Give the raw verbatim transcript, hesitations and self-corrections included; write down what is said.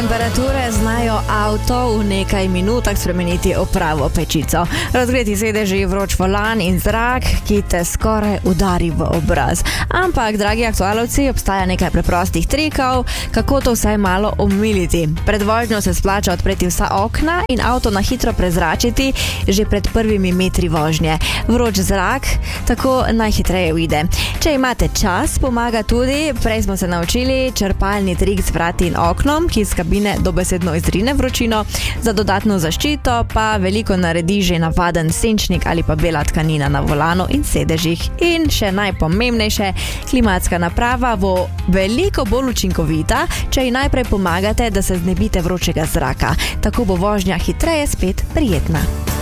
temperature znajo avto v nekaj minutah spremeniti v pravo pečico. Razgreti sedeži, vroč volan in zrak, ki te skoraj udari v obraz. Ampak, dragi aktualovci, obstaja nekaj preprostih trikov, kako to vsaj malo omiliti. Pred vožnjo se splača odpreti vsa okna in avto na hitro prezračiti že pred prvimi metri vožnje. Vroč zrak tako najhitreje uide. Če imate čas, pomaga tudi, prej smo se naučili, črpalni trik z vrati in oknom, ki iz kabine dobesedno izrine vročino, za dodatno zaščito pa veliko naredi že navaden senčnik ali pa bela tkanina na volanu in sedežih. In še najpomembnejše, klimatska naprava bo veliko bolj učinkovita, če ji najprej pomagate, da se znebite vročega zraka. Tako bo vožnja hitreje spet prijetna.